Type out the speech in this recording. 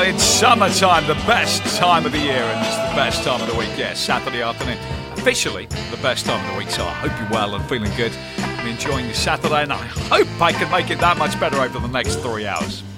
it's summertime, the best time of the year, and it's the best time of the week. Yes, Saturday afternoon, officially the best time of the week. So I hope you're well and feeling good and enjoying your Saturday, and I hope I can make it that much better over the next 3 hours.